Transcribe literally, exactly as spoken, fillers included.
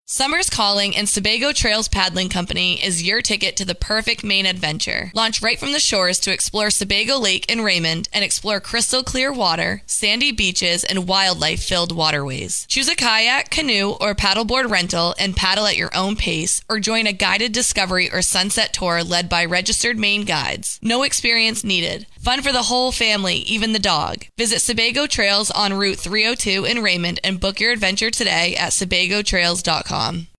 Summer's calling, and Sebago Trails Paddling Company is your ticket to the perfect Maine adventure. Launch right from the shores to explore Sebago Lake in Raymond and explore crystal clear water, sandy beaches, and wildlife-filled waterways. Choose a kayak, canoe, or paddleboard rental and paddle at your own pace, or join a guided discovery or sunset tour led by registered Maine guides. No experience needed. Fun for the whole family, even the dog. Visit Sebago Trails on Route three oh two in Raymond and book your adventure today at sebago trails dot com.